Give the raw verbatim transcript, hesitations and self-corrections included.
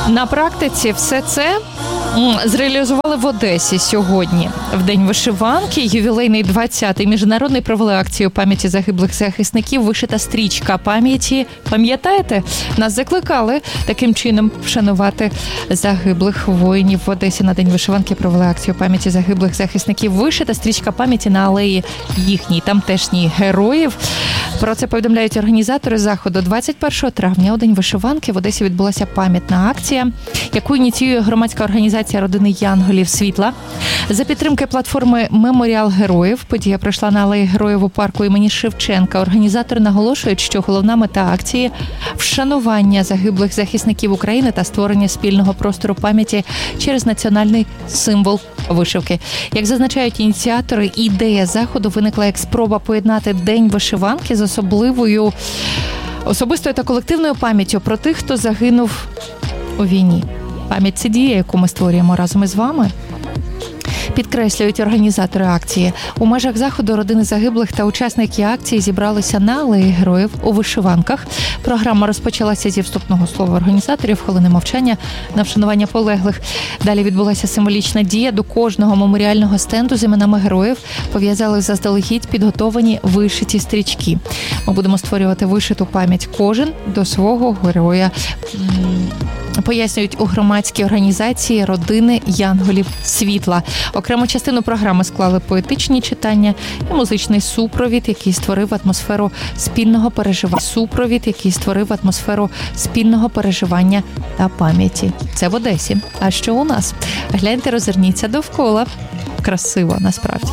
На практиці все це зреалізували в Одесі сьогодні. В День вишиванки ювілейний двадцятий міжнародний провели акцію пам'яті загиблих захисників «Вишита стрічка пам'яті». Пам'ятаєте? Нас закликали таким чином вшанувати загиблих воїнів. В Одесі на День вишиванки провели акцію пам'яті загиблих захисників «Вишита стрічка пам'яті» на алеї їхній тамтешніх героїв. Про це повідомляють організатори заходу. двадцять першого травня у День вишиванки в Одесі відбулася пам'ятна акція, яку ініціює громадська організація родини Янголів Світла. За підтримки платформи «Меморіал героїв» подія пройшла на алеї Героїв у парку імені Шевченка. Організатори наголошують, що головна мета акції – вшанування загиблих захисників України та створення спільного простору пам'яті через національний символ вишивки. Як зазначають ініціатори, ідея заходу виникла як спроба поєднати День вишиванки з особливою, особистою та колективною пам'яттю про тих, хто загинув у війні. Пам'ять – це дія, яку ми створюємо разом із вами. Підкреслюють організатори акції. У межах заходу родини загиблих та учасники акції зібралися на алеї Героїв у вишиванках. Програма розпочалася зі вступного слова організаторів, хвилини мовчання на вшанування полеглих. Далі відбулася символічна дія. До кожного меморіального стенду з іменами героїв пов'язали заздалегідь підготовані вишиті стрічки. Ми будемо створювати вишиту пам'ять кожен до свого героя. Пояснюють у громадській організації родини Янголів Світла. Окрему частину програми склали поетичні читання і музичний супровід, який створив атмосферу спільного переживання. Супровід, який створив атмосферу спільного переживання та пам'яті. Це в Одесі. А що у нас? Гляньте, розверніться довкола. Красиво, насправді.